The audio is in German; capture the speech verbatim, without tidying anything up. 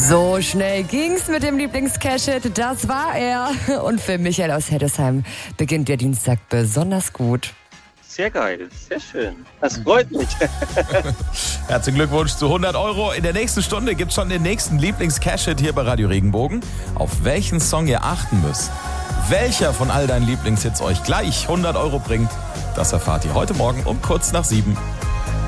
So schnell ging's mit dem Lieblings-Cash-Hit. Das war er. Und für Michael aus Heddesheim beginnt der Dienstag besonders gut. Sehr geil, sehr schön. Das freut mich. Herzlichen Glückwunsch zu hundert Euro. In der nächsten Stunde gibt's schon den nächsten Lieblings-Cash-Hit hier bei Radio Regenbogen. Auf welchen Song ihr achten müsst, welcher von all deinen Lieblingshits euch gleich hundert Euro bringt, das erfahrt ihr heute Morgen um kurz nach sieben.